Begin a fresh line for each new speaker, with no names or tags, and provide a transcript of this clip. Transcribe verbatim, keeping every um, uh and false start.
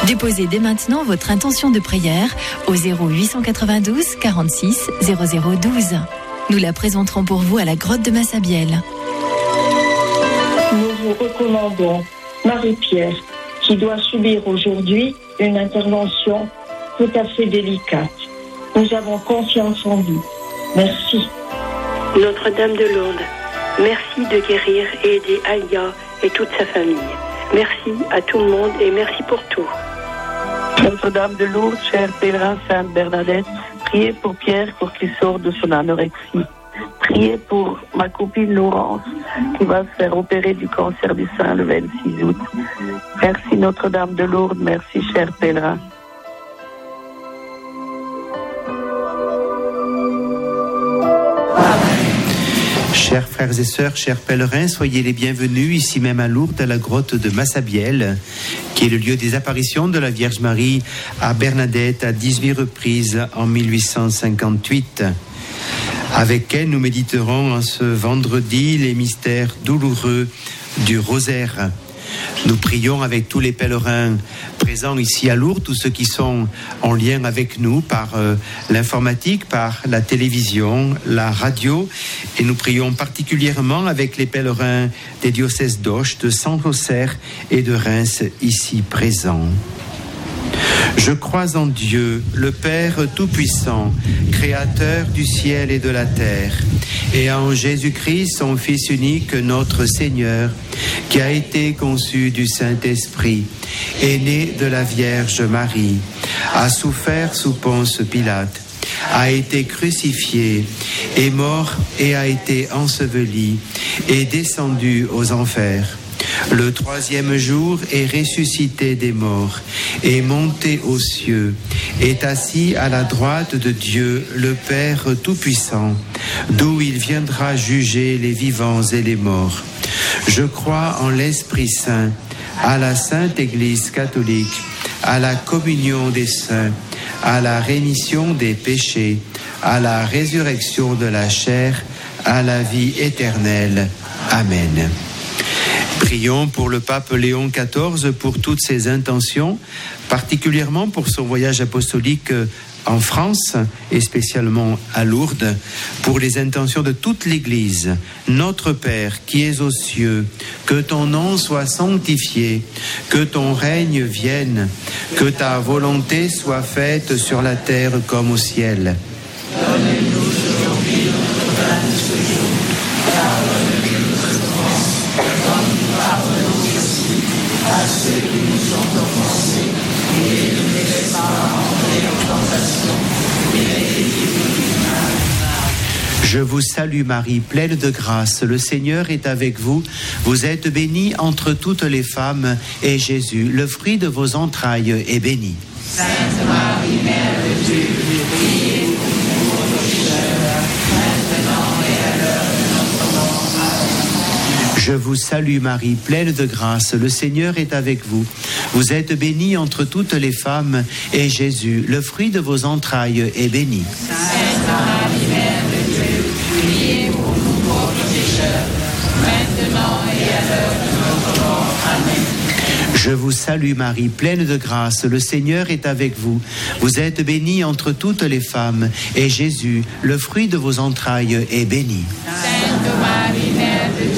Déposez dès maintenant votre intention de prière au zéro huit cent quatre-vingt-douze quarante-six zéro zéro douze. Nous la présenterons pour vous à la grotte de Massabielle.
Nous vous recommandons Marie-Pierre, qui doit subir aujourd'hui une intervention tout à fait délicate. Nous avons confiance en vous. Merci.
Notre-Dame de Lourdes, merci de guérir et aider Alia et toute sa famille. Merci à tout le monde et merci pour tout.
Notre-Dame de Lourdes, chère pèlerin Sainte Bernadette, priez pour Pierre pour qu'il sorte de son anorexie. Priez pour ma copine Laurence qui va se faire opérer du cancer du sein le vingt-six août. Merci Notre-Dame de Lourdes, merci chère pèlerin.
Chers frères et sœurs, chers pèlerins, soyez les bienvenus ici même à Lourdes, à la grotte de Massabielle, qui est le lieu des apparitions de la Vierge Marie à Bernadette à dix-huit reprises en mille huit cent cinquante-huit. Avec elle, nous méditerons en ce vendredi les mystères douloureux du rosaire. Nous prions avec tous les pèlerins présents ici à Lourdes, tous ceux qui sont en lien avec nous par euh, l'informatique, par la télévision, la radio. Et nous prions particulièrement avec les pèlerins des diocèses d'Auch, de Saint-Auxerre et de Reims ici présents. Je crois en Dieu, le Père Tout-Puissant, Créateur du ciel et de la terre, et en Jésus-Christ, son Fils unique, notre Seigneur, qui a été conçu du Saint-Esprit, est né de la Vierge Marie, a souffert sous Ponce Pilate, a été crucifié, est mort et a été enseveli, est descendu aux enfers. Le troisième jour est ressuscité des morts, est monté aux cieux, est assis à la droite de Dieu, le Père Tout-Puissant, d'où il viendra juger les vivants et les morts. Je crois en l'Esprit Saint, à la Sainte Église catholique, à la communion des saints, à la rémission des péchés, à la résurrection de la chair, à la vie éternelle. Amen. Prions pour le pape Léon quatorze, pour toutes ses intentions, particulièrement pour son voyage apostolique en France et spécialement à Lourdes, pour les intentions de toute l'Église. Notre Père qui es aux cieux, que ton nom soit sanctifié, que ton règne vienne, que ta volonté soit faite sur la terre comme au ciel. Donne-nous aujourd'hui notre pain de ce jour. Pardonne-nous notre offense, comme nous pardonnons aussi à ceux qui nous ont offensés, et ne nous laisse pas entrer en tentation, mais délivre-nous du mal. Je vous salue Marie, pleine de grâce, le Seigneur est avec vous. Vous êtes bénie entre toutes les femmes, et Jésus, le fruit de vos entrailles, est béni.
Sainte Marie, Mère de Dieu, priez pour nous pauvres pécheurs, maintenant et à l'heure de notre mort. Amen.
Je vous salue Marie, pleine de grâce, le Seigneur est avec vous. Vous êtes bénie entre toutes les femmes, et Jésus, le fruit de vos entrailles, est béni.
Sainte Marie, Mère de Dieu, priez pour nous pauvres pécheurs, maintenant et à l'heure de notre mort. Amen.
Je vous salue Marie, pleine de grâce, le Seigneur est avec vous. Vous êtes bénie entre toutes les femmes, et Jésus, le fruit de vos entrailles, est béni.
Sainte Marie, Mère de Dieu,